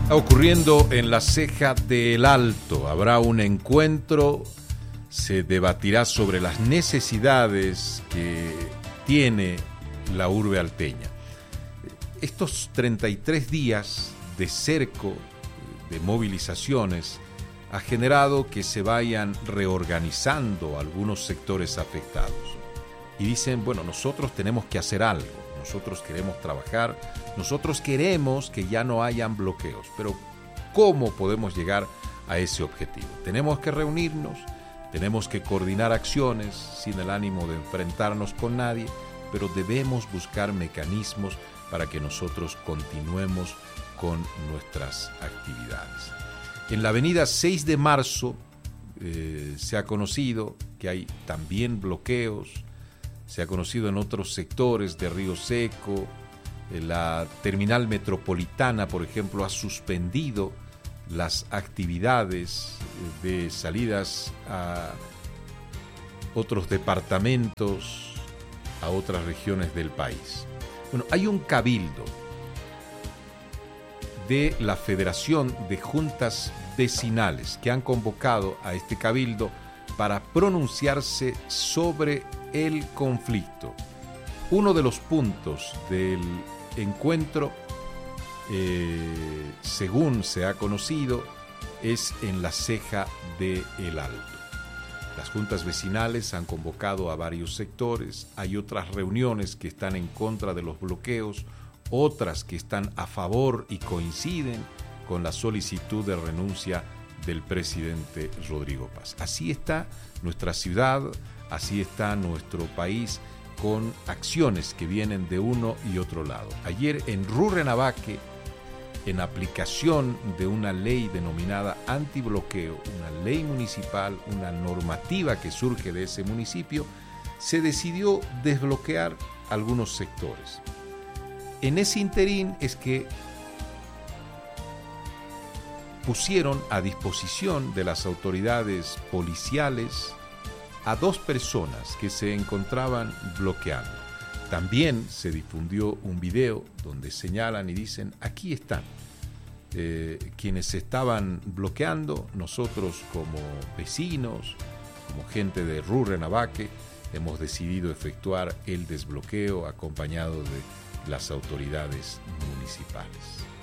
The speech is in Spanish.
Ocurriendo en la ceja del Alto, habrá un encuentro, se debatirá sobre las necesidades que tiene la urbe alteña. Estos 33 días de cerco, de movilizaciones, ha generado que se vayan reorganizando algunos sectores afectados. Y dicen, bueno, nosotros tenemos que hacer algo, nosotros queremos trabajar, nosotros queremos que ya no hayan bloqueos, pero ¿cómo podemos llegar a ese objetivo? Tenemos que reunirnos, tenemos que coordinar acciones sin el ánimo de enfrentarnos con nadie, pero debemos buscar mecanismos para que nosotros continuemos con nuestras actividades. En la avenida 6 de marzo se ha conocido que hay también bloqueos, se ha conocido en otros sectores de Río Seco, la terminal metropolitana, por ejemplo, ha suspendido las actividades de salidas a otros departamentos, a otras regiones del país. Bueno, hay un cabildo de la Federación de Juntas Vecinales que han convocado a este cabildo para pronunciarse sobre el conflicto. Uno de los puntos del encuentro, según se ha conocido, es en la ceja de El Alto. Las juntas vecinales han convocado a varios sectores, hay otras reuniones que están en contra de los bloqueos, otras que están a favor y coinciden con la solicitud de renuncia del presidente Rodrigo Paz. Así está nuestra ciudad, así está nuestro país, con acciones que vienen de uno y otro lado. Ayer en Rurrenabaque, en aplicación de una ley denominada antibloqueo, una ley municipal, una normativa que surge de ese municipio, se decidió desbloquear algunos sectores. En ese interín es que pusieron a disposición de las autoridades policiales a 2 personas que se encontraban bloqueando. También se difundió un video donde señalan y dicen, aquí están quienes estaban bloqueando. Nosotros como vecinos, como gente de Rurrenabaque, hemos decidido efectuar el desbloqueo acompañado de las autoridades municipales.